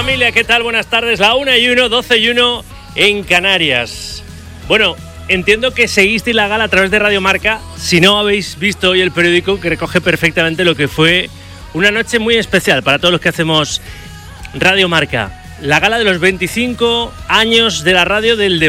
familia, ¿qué tal? Buenas tardes, la 1:01, 12:01 en Canarias. Bueno, entiendo que seguisteis la gala a través de Radio Marca. Si no habéis visto hoy el periódico, que recoge perfectamente lo que fue una noche muy especial para todos los que hacemos Radio Marca. La gala de los 25 años de la radio del deporte.